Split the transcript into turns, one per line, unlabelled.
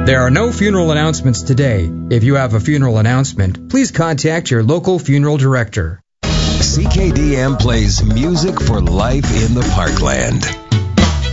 There are no funeral announcements today. If you have a funeral announcement, please contact your local funeral director.
CKDM plays music for life in the Parkland.